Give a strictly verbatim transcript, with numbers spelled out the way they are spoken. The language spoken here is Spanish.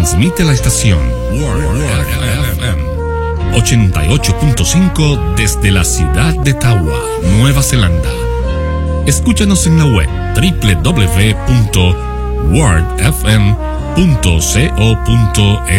Transmite la estación World F M ochenta y ocho punto cinco desde la ciudad de Taua, Nueva Zelanda. Escúchanos en la web doble u doble u doble u punto world f m punto co punto